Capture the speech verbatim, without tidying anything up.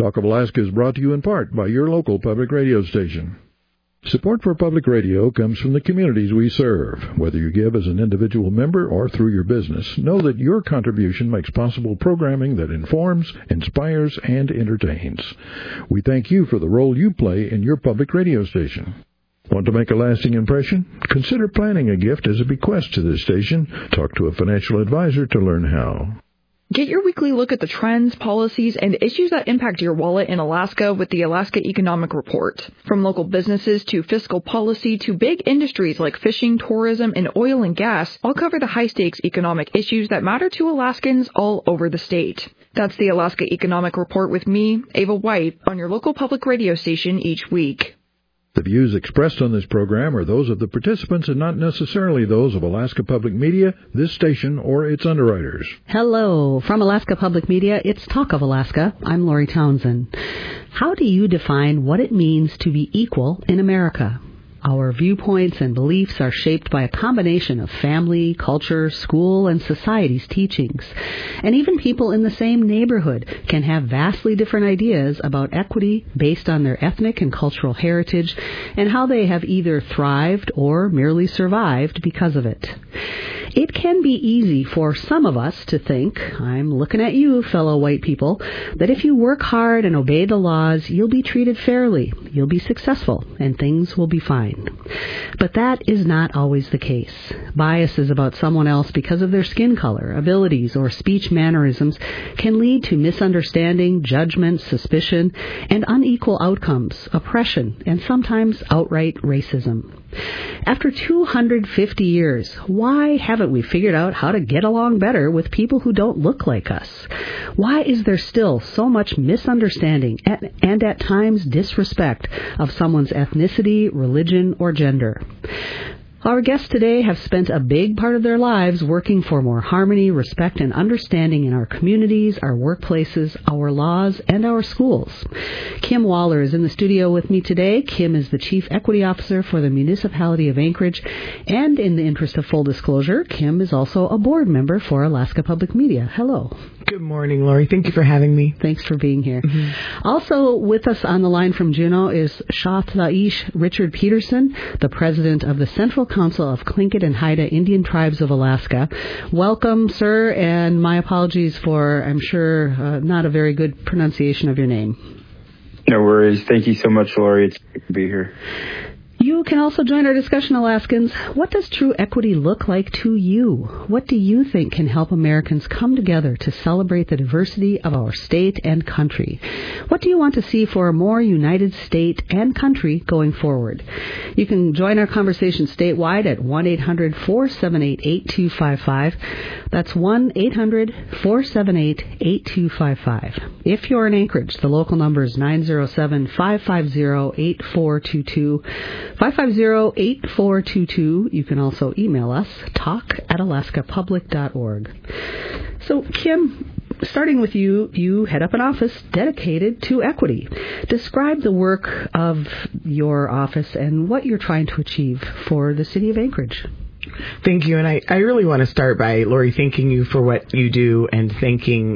Talk of Alaska is brought to you in part by your local public radio station. Support for public radio comes from the communities we serve. Whether you give as an individual member or through your business, know that your contribution makes possible programming that informs, inspires, and entertains. We thank you for the role you play in your public radio station. Want to make a lasting impression? Consider planning a gift as a bequest to this station. Talk to a financial advisor to learn how. Get your weekly look at the trends, policies, and issues that impact your wallet in Alaska with the Alaska Economic Report. From local businesses to fiscal policy to big industries like fishing, tourism, and oil and gas, I'll cover the high-stakes economic issues that matter to Alaskans all over the state. That's the Alaska Economic Report with me, Ava White, on your local public radio station each week. The views expressed on this program are those of the participants and not necessarily those of Alaska Public Media, this station, or its underwriters. Hello. From Alaska Public Media, it's Talk of Alaska. I'm Lori Townsend. How do you define what it means to be equal in America? Our viewpoints and beliefs are shaped by a combination of family, culture, school, and society's teachings. And even people in the same neighborhood can have vastly different ideas about equity based on their ethnic and cultural heritage and how they have either thrived or merely survived because of it. It can be easy for some of us to think, I'm looking at you, fellow white people, that if you work hard and obey the laws, you'll be treated fairly, you'll be successful, and things will be fine. But that is not always the case. Biases about someone else because of their skin color, abilities, or speech mannerisms can lead to misunderstanding, judgment, suspicion, and unequal outcomes, oppression, and sometimes outright racism. After two hundred fifty years, why haven't we figured out how to get along better with people who don't look like us? Why is there still so much misunderstanding and, and at times disrespect of someone's ethnicity, religion, or gender? Our guests today have spent a big part of their lives working for more harmony, respect, and understanding in our communities, our workplaces, our laws, and our schools. Kim Waller is in the studio with me today. Kim is the Chief Equity Officer for the Municipality of Anchorage, and in the interest of full disclosure, Kim is also a board member for Alaska Public Media. Hello. Good morning, Lori. Thank you for having me. Thanks for being here. Mm-hmm. Also with us on the line from Juneau is Shathaish Richard Peterson, the president of the Central Council of Tlingit and Haida Indian Tribes of Alaska. Welcome, sir, and my apologies for, I'm sure, uh, not a very good pronunciation of your name. No worries. Thank you so much, Lori. It's great to be here. You can also join our discussion, Alaskans. What does true equity look like to you? What do you think can help Americans come together to celebrate the diversity of our state and country? What do you want to see for a more united state and country going forward? You can join our conversation statewide at one eight hundred four seven eight eight two five five. That's one eight hundred four seven eight eight two five five. If you're in Anchorage, the local number is nine zero seven five five zero eight four two two. five five zero eight four two two. You can also email us, talk at alaska public dot org. So, Kim, starting with you, you head up an office dedicated to equity. Describe the work of your office and what you're trying to achieve for the city of Anchorage. Thank you. And I, I really want to start by, Lori, thanking you for what you do and thanking